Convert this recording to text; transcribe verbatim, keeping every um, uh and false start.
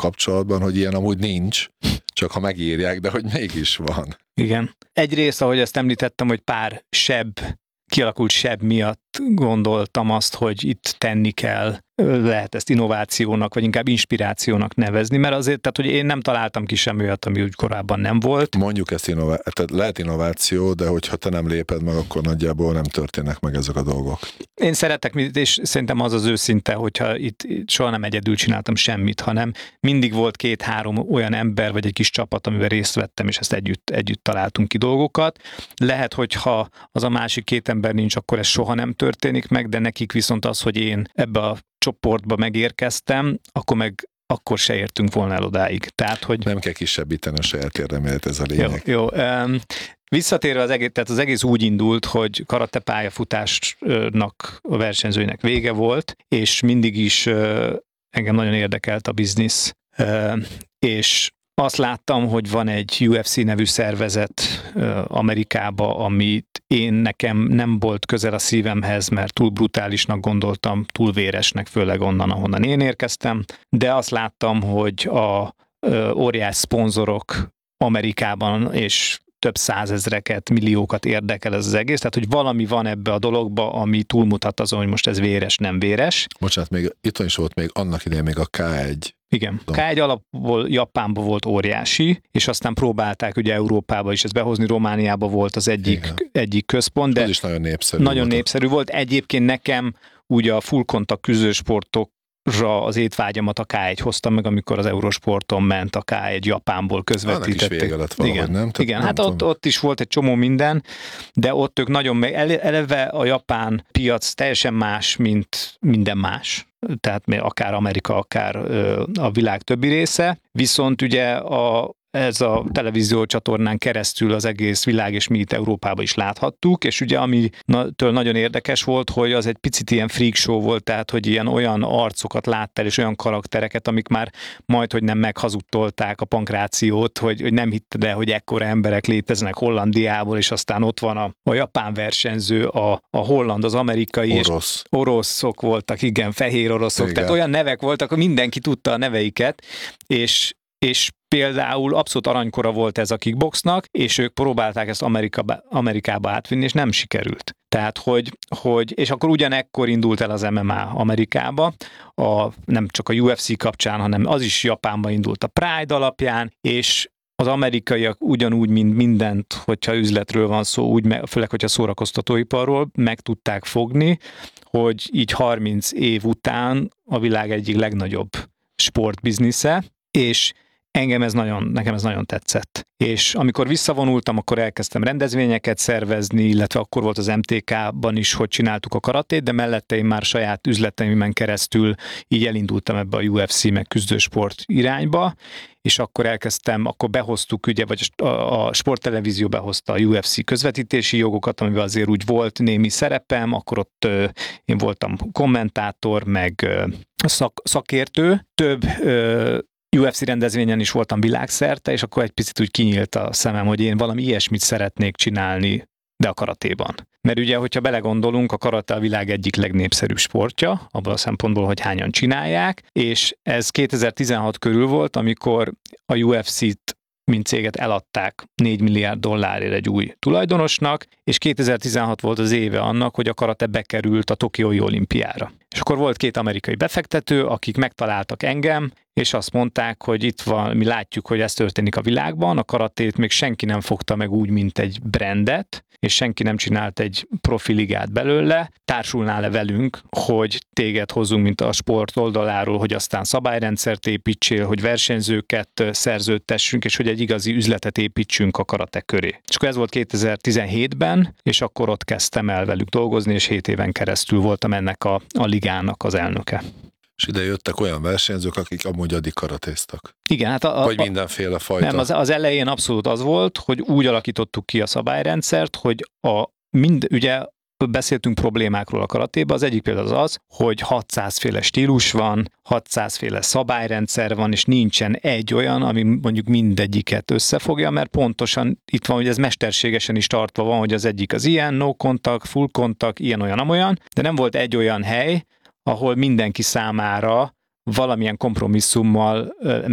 kapcsolatban, hogy ilyen amúgy nincs, csak ha megírják, de hogy mégis van. Igen. Egyrészt, ahogy ezt említettem, hogy pár seb, kialakult seb miatt gondoltam azt, hogy itt tenni kell, lehet ezt innovációnak, vagy inkább inspirációnak nevezni, mert azért, tehát hogy én nem találtam ki semmi olyat, ami úgy korábban nem volt. Mondjuk ezt innováció, tehát lehet innováció, de hogyha te nem léped meg, akkor nagyjából nem történnek meg ezek a dolgok. Én szeretek, és szerintem az az őszinte, hogyha itt, itt soha nem egyedül csináltam semmit, hanem mindig volt két-három olyan ember, vagy egy kis csapat, amivel részt vettem, és ezt együtt, együtt találtunk ki dolgokat. Lehet, hogyha az a másik két ember nincs, akkor ez soha nem történik meg, de nekik viszont az, hogy én ebbe a csoportba megérkeztem, akkor meg akkor se értünk volna el odáig. Tehát, hogy... Nem kell kisebbíteni a saját érdemélet, ez a lényeg. Jó, jó. Um, visszatérve az egész, tehát az egész úgy indult, hogy karate pályafutásnak, a versenyzőinek vége volt, és mindig is uh, engem nagyon érdekelt a biznisz, uh, és azt láttam, hogy van egy U F C nevű szervezet uh, Amerikába, amit én nekem nem volt közel a szívemhez, mert túl brutálisnak gondoltam, túl véresnek, főleg onnan, ahonnan én érkeztem, de azt láttam, hogy a uh, óriás szponzorok Amerikában és több százezreket, milliókat érdekel ez az egész, tehát hogy valami van ebbe a dologba, ami túlmutat azon, hogy most ez véres, nem véres. Bocsánat, még itt is volt még annak idején még a K egy. Igen. K egy alapból Japánban volt óriási, és aztán próbálták ugye Európába is ezt behozni, Romániába volt az egyik, egyik központ, de az is nagyon népszerű nagyon volt. népszerű volt. Egyébként nekem ugye a full contact küzdősportok az étvágyamat a K egy hoztam meg, amikor az Eurosporton ment a K egy Japánból közvetítették. Annak is vége lett valahogy, igen, nem? Tehát igen, nem hát ott, ott is volt egy csomó minden, de ott ők nagyon meg, eleve a japán piac teljesen más, mint minden más. Tehát akár Amerika, akár a világ többi része. Viszont ugye a ez a televízió csatornán keresztül az egész világ, és mi itt Európában is láthattuk, és ugye amitől nagyon érdekes volt, hogy az egy picit ilyen freak show volt, tehát hogy ilyen olyan arcokat láttál, és olyan karaktereket, amik már majd, hogy nem meghazudtolták a pankrációt, hogy, hogy nem hitted el, hogy ekkora emberek léteznek Hollandiából, és aztán ott van a, a japán versenyző, a, a holland, az amerikai, orosz. És oroszok voltak, igen, fehér oroszok, igen. Tehát olyan nevek voltak, mindenki tudta a neveiket, és és például abszolút aranykora volt ez a kickboxnak, és ők próbálták ezt Amerikába, Amerikába átvinni, és nem sikerült. Tehát, hogy, hogy, és akkor ugyanekkor indult el az em em á Amerikába, a, nem csak a U F C kapcsán, hanem az is Japánba indult a Pride alapján, és az amerikaiak ugyanúgy, mint mindent, hogyha üzletről van szó, úgy, főleg, hogyha szórakoztatóiparról, meg tudták fogni, hogy így harminc év után a világ egyik legnagyobb sportbiznisze, és engem ez nagyon, nekem ez nagyon tetszett. És amikor visszavonultam, akkor elkezdtem rendezvényeket szervezni, illetve akkor volt az em té ká-ban is, hogy csináltuk a karatét, de mellette én már saját üzleteimen keresztül így elindultam ebbe a U F C meg küzdősport irányba, és akkor elkezdtem, akkor behoztuk, ugye, vagy a, a sporttelevízió behozta a U F C közvetítési jogokat, amiben azért úgy volt némi szerepem, akkor ott ö, én voltam kommentátor, meg ö, szak, szakértő, több ö, U F C rendezvényen is voltam világszerte, és akkor egy picit úgy kinyílt a szemem, hogy én valami ilyesmit szeretnék csinálni, de a karatéban. Mert ugye, hogyha belegondolunk, a karate a világ egyik legnépszerűbb sportja, abban a szempontból, hogy hányan csinálják, és ez kétezer-tizenhat körül volt, amikor a U F C-t mint céget eladták négy milliárd dollárért egy új tulajdonosnak, és kétezer-tizenhat volt az éve annak, hogy a karate bekerült a Tokiói olimpiára. És akkor volt két amerikai befektető, akik megtaláltak engem, és azt mondták, hogy itt van, mi látjuk, hogy ez történik a világban, a karatét még senki nem fogta meg úgy, mint egy brandet, és senki nem csinált egy profiligát belőle, társulnál-e velünk, hogy téged hozzunk, mint a sport oldaláról, hogy aztán szabályrendszert építsél, hogy versenyzőket szerződtessünk, és hogy egy igazi üzletet építsünk a karate köré. És akkor ez volt kétezer-tizenhétben, és akkor ott kezdtem el velük dolgozni, és hét éven keresztül voltam ennek a, a ligának az elnöke. És ide jöttek olyan versenyzők, akik amúgy addig karatéztak. Igen, hát a, a, vagy mindenféle fajta. Nem, az, az elején abszolút az volt, hogy úgy alakítottuk ki a szabályrendszert, hogy a mind, ugye beszéltünk problémákról a karatéban, az egyik például az az, hogy hatszáz féle stílus van, hatszáz féle szabályrendszer van, és nincsen egy olyan, ami mondjuk mindegyiket összefogja, mert pontosan itt van, hogy ez mesterségesen is tartva van, hogy az egyik az ilyen, no contact, full contact, ilyen, olyan, amolyan, de nem volt egy olyan hely, ahol mindenki számára valamilyen kompromisszummal